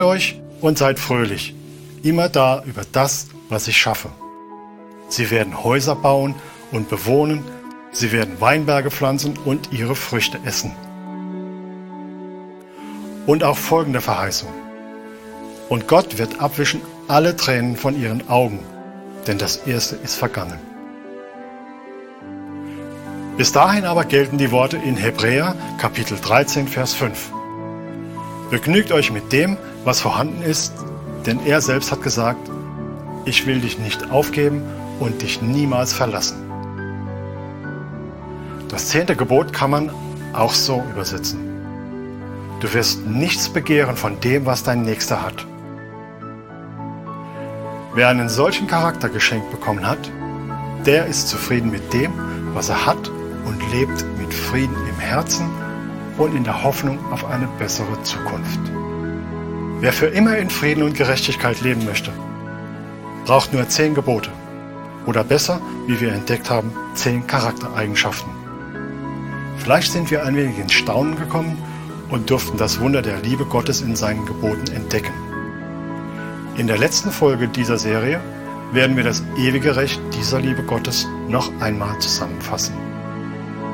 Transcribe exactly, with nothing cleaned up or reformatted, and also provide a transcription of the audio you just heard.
euch und seid fröhlich, immer da über das, was ich schaffe. Sie werden Häuser bauen und bewohnen, sie werden Weinberge pflanzen und ihre Früchte essen. Und auch folgende Verheißung. Und Gott wird abwischen alle Tränen von ihren Augen, denn das Erste ist vergangen. Bis dahin aber gelten die Worte in Hebräer Kapitel dreizehn, Vers fünf. Begnügt euch mit dem, was vorhanden ist, denn er selbst hat gesagt, ich will dich nicht aufgeben und dich niemals verlassen. Das zehnte Gebot kann man auch so übersetzen. Du wirst nichts begehren von dem, was dein Nächster hat. Wer einen solchen Charakter geschenkt bekommen hat, der ist zufrieden mit dem, was er hat und lebt mit Frieden im Herzen und in der Hoffnung auf eine bessere Zukunft. Wer für immer in Frieden und Gerechtigkeit leben möchte, braucht nur zehn Gebote. Oder besser, wie wir entdeckt haben, zehn Charaktereigenschaften. Vielleicht sind wir ein wenig ins Staunen gekommen und durften das Wunder der Liebe Gottes in seinen Geboten entdecken. In der letzten Folge dieser Serie werden wir das ewige Recht dieser Liebe Gottes noch einmal zusammenfassen.